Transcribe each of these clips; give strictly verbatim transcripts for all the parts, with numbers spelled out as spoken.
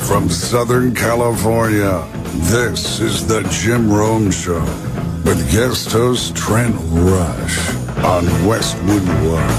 From Southern California, this is the Jim Rome Show with guest host Trent Rush on Westwood One.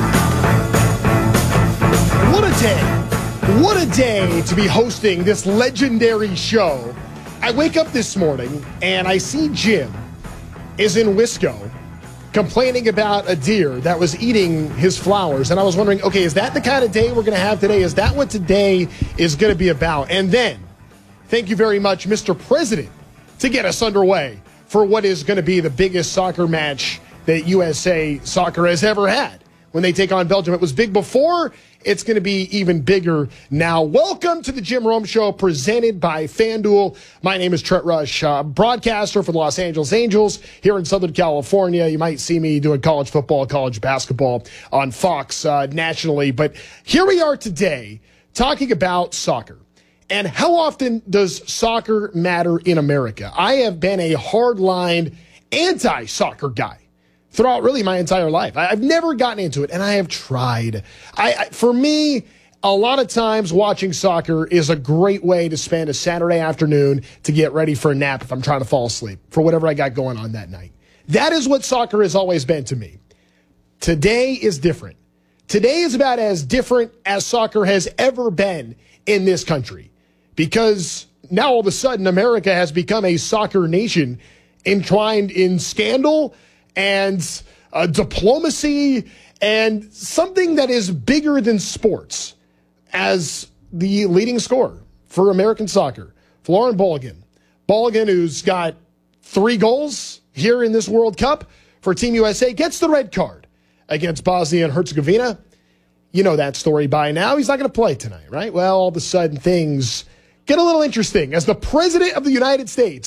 What a day. What a day to be hosting this legendary show. I wake up this morning and I see Jim is in Wisco complaining about a deer that was eating his flowers. And I was wondering, okay, is that the kind of day we're going to have today? Is that what today is going to be about? And then, thank you very much, Mister President, to get us underway for what is going to be the biggest soccer match that U S A Soccer has ever had. When they take on Belgium, it was big before. It's going to be even bigger now. Welcome to the Jim Rome Show, presented by FanDuel. My name is Trent Rush, uh, broadcaster for the Los Angeles Angels here in Southern California. You might see me doing college football, college basketball on Fox uh, nationally. But here we are today talking about soccer. And how often does soccer matter in America? I have been a hardline anti-soccer guy throughout really my entire life. I've never gotten into it, and I have tried. I, I for me, a lot of times watching soccer is a great way to spend a Saturday afternoon to get ready for a nap if I'm trying to fall asleep for whatever I got going on that night. That is what soccer has always been to me. Today is different. Today is about as different as soccer has ever been in this country, because now all of a sudden America has become a soccer nation entwined in scandal and uh, diplomacy and something that is bigger than sports as the leading scorer for American soccer, Folarin Balogun. Balogun, who's got three goals here in this World Cup for Team U S A, gets the red card against Bosnia and Herzegovina. You know that story by now. He's not going to play tonight, right? Well, all of a sudden things get a little interesting as the President of the United States